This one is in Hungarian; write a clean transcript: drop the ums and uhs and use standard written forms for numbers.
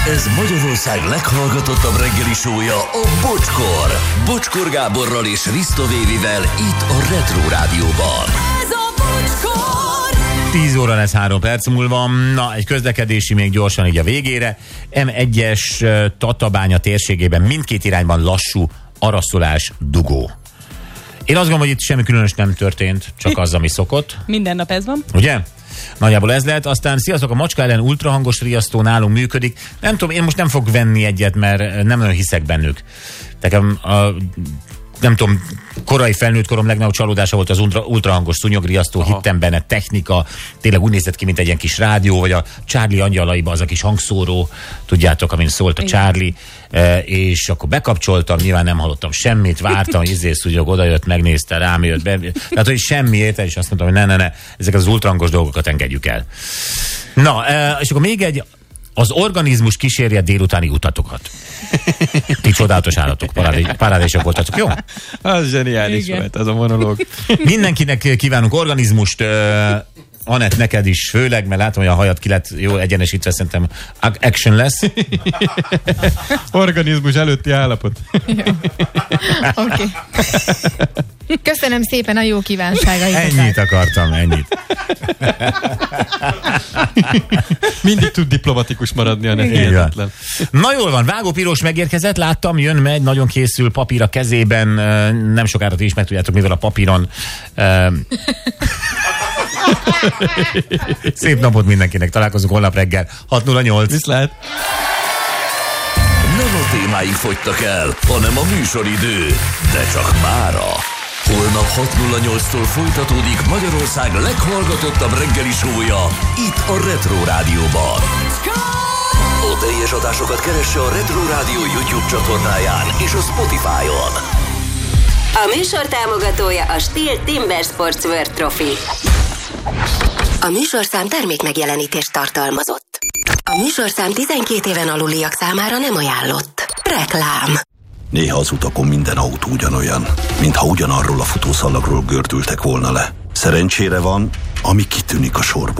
Ez Magyarország leghallgatottabb reggeli show-ja, a Bocskor. Bocskor Gáborral és Risto Vévivel itt a Retro Rádióban. Ez a Bocskor! 10 óra lesz 3 perc múlva. Na, egy közlekedési még gyorsan így a végére. M1-es Tatabánya térségében mindkét irányban lassú araszolás, dugó. Én azt gondolom, hogy itt semmi különös nem történt, csak az, ami szokott. Minden nap ez van. Ugye? Nagyjából ez lehet. Aztán sziasztok, a macska ellen ultrahangos riasztó nálunk működik. Nem tudom, én most nem fogok venni egyet, mert nem nagyon hiszek bennük. Nekem nem tudom, korai felnőtt korom legnagyobb csalódása volt az ultrahangos szúnyogriasztó, hittem benne, technika, tényleg úgy nézett ki, mint egy ilyen kis rádió, vagy a Charlie angyalaiba az a kis hangszóró, tudjátok, amin szólt a Charlie, és akkor bekapcsoltam, nyilván nem hallottam semmit, vártam, hogy szúnyog odajött, megnézte, rám jött be, tehát hogy semmi érte, és azt mondtam, hogy ne, ezeket az ultrahangos dolgokat engedjük el. Na, és akkor még egy, az organizmus kísérje délutáni utatokat. Ti csodálatos állatok, parádések voltatok, jó? Az zseniális volt, ez a monológ. Mindenkinek kívánunk organizmust, Anett, neked is főleg, mert látom, hogy a hajad ki lett jó egyenesítve, szerintem action lesz. Organizmus előtti állapot. Oké. Köszönöm szépen a jó kívánságaikat. Ennyit akartam, ennyit. Mindig tud diplomatikus maradni, a hihetetlen. Na jól van, Vágó Piros megérkezett, láttam, jön, megy, nagyon készül, papír a kezében, nem sokára ti is megtudjátok, mivel a papíron. Szép napot mindenkinek, találkozunk holnap reggel 6:08. Viszlát! Nem a témái fogytak el, hanem a műsoridő, de csak mára. Holnap 6:08-tól folytatódik Magyarország leghallgatottabb reggeli show-ja, itt a Retro Rádióban. A teljes adásokat keresse a Retro Rádió YouTube csatornáján és a Spotify-on. A műsor támogatója a Stihl Timber Sportswear Trophy. A műsorszám termék megjelenítést tartalmazott. A műsorszám 12 éven aluliak számára nem ajánlott. Reklám. Néha az utakon minden autó ugyanolyan, mintha ugyanarról a futószalagról gördültek volna le. Szerencsére van, ami kitűnik a sorból.